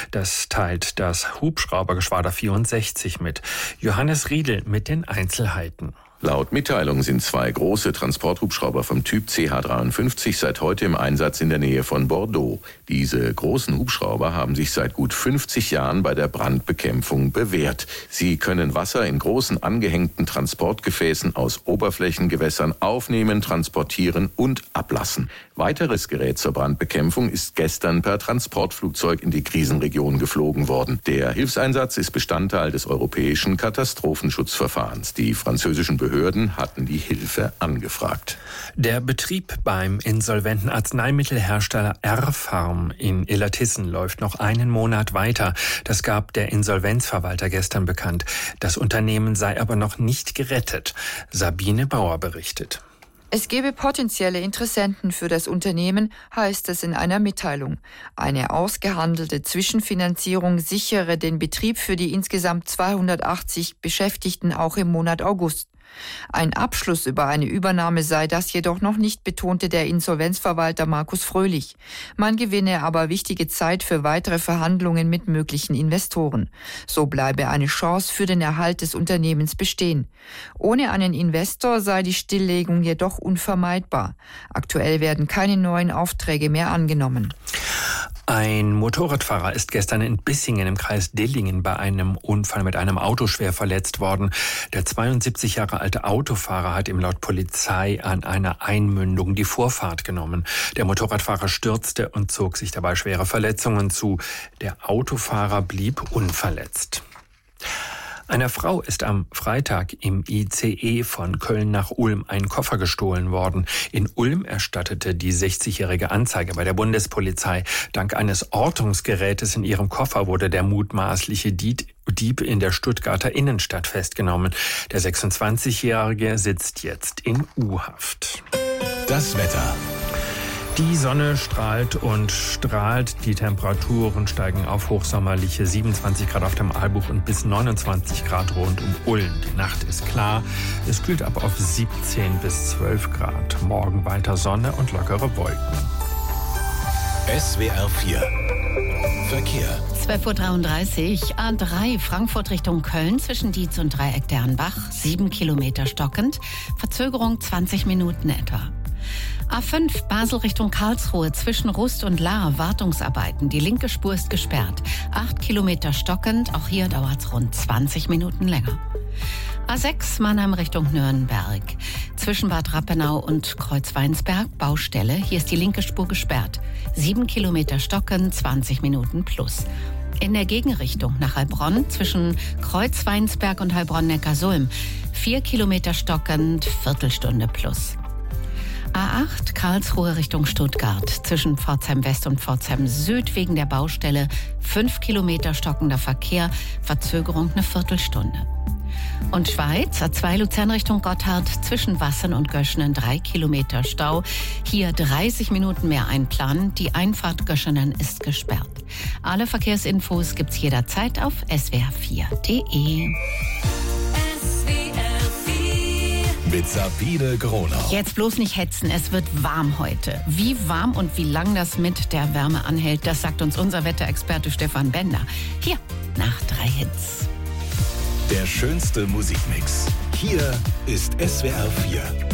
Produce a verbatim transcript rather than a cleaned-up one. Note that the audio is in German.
Das teilt das Hubschraubergeschwader vierundsechzig mit. Johannes Riedel mit den Einzelheiten. Laut Mitteilung sind zwei große Transporthubschrauber vom Typ C H dreiundfünfzig seit heute im Einsatz in der Nähe von Bordeaux. Diese großen Hubschrauber haben sich seit gut fünfzig Jahren bei der Brandbekämpfung bewährt. Sie können Wasser in großen angehängten Transportgefäßen aus Oberflächengewässern aufnehmen, transportieren und ablassen. Weiteres Gerät zur Brandbekämpfung ist gestern per Transportflugzeug in die Krisenregion geflogen worden. Der Hilfseinsatz ist Bestandteil des europäischen Katastrophenschutzverfahrens. Die französischen Behörden hatten die Hilfe angefragt. Der Betrieb beim insolventen Arzneimittelhersteller R-Pharm in Illertissen läuft noch einen Monat weiter. Das gab der Insolvenzverwalter gestern bekannt. Das Unternehmen sei aber noch nicht gerettet. Sabine Bauer berichtet. Es gebe potenzielle Interessenten für das Unternehmen, heißt es in einer Mitteilung. Eine ausgehandelte Zwischenfinanzierung sichere den Betrieb für die insgesamt zweihundertachtzig Beschäftigten auch im Monat August. Ein Abschluss über eine Übernahme sei das jedoch noch nicht, betonte der Insolvenzverwalter Markus Fröhlich. Man gewinne aber wichtige Zeit für weitere Verhandlungen mit möglichen Investoren. So bleibe eine Chance für den Erhalt des Unternehmens bestehen. Ohne einen Investor sei die Stilllegung jedoch unvermeidbar. Aktuell werden keine neuen Aufträge mehr angenommen. Ein Motorradfahrer ist gestern in Bissingen im Kreis Dillingen bei einem Unfall mit einem Auto schwer verletzt worden. Der zweiundsiebzig Jahre alte Autofahrer hat ihm laut Polizei an einer Einmündung die Vorfahrt genommen. Der Motorradfahrer stürzte und zog sich dabei schwere Verletzungen zu. Der Autofahrer blieb unverletzt. Einer Frau ist am Freitag im I C E von Köln nach Ulm ein Koffer gestohlen worden. In Ulm erstattete die sechzigjährige Anzeige bei der Bundespolizei. Dank eines Ortungsgerätes in ihrem Koffer wurde der mutmaßliche Dieb in der Stuttgarter Innenstadt festgenommen. Der sechsundzwanzigjährige sitzt jetzt in U-Haft. Das Wetter. Die Sonne strahlt und strahlt. Die Temperaturen steigen auf hochsommerliche siebenundzwanzig Grad auf dem Arlbuch und bis neunundzwanzig Grad rund um Ulm. Die Nacht ist klar. Es kühlt ab auf siebzehn bis zwölf Grad. Morgen weiter Sonne und lockere Wolken. S W R vier Verkehr. zwölf Uhr dreiunddreißig, A drei Frankfurt Richtung Köln zwischen Dietz und Dreieck Dernbach. sieben Kilometer stockend. Verzögerung zwanzig Minuten etwa. A fünf Basel Richtung Karlsruhe zwischen Rust und Lahr Wartungsarbeiten. Die linke Spur ist gesperrt. acht Kilometer stockend. Auch hier dauert es rund zwanzig Minuten länger. A sechs Mannheim Richtung Nürnberg. Zwischen Bad Rappenau und Kreuzweinsberg Baustelle. Hier ist die linke Spur gesperrt. sieben Kilometer stockend, zwanzig Minuten plus. In der Gegenrichtung nach Heilbronn zwischen Kreuzweinsberg und Heilbronn-Neckarsulm. vier Kilometer stockend, Viertelstunde plus. A acht Karlsruhe Richtung Stuttgart zwischen Pforzheim West und Pforzheim Süd wegen der Baustelle fünf Kilometer stockender Verkehr, Verzögerung eine Viertelstunde. Und Schweiz, A zwei Luzern Richtung Gotthard zwischen Wassen und Göschenen drei Kilometer Stau. Hier dreißig Minuten mehr einplanen. Die Einfahrt Göschenen ist gesperrt. Alle Verkehrsinfos gibt's jederzeit auf s w r vier punkt d e. Mit Sabine Gronau. Jetzt bloß nicht hetzen, es wird warm heute. Wie warm und wie lang das mit der Wärme anhält, das sagt uns unser Wetterexperte Stefan Bender. Hier, nach drei Hits. Der schönste Musikmix. Hier ist S W R vier.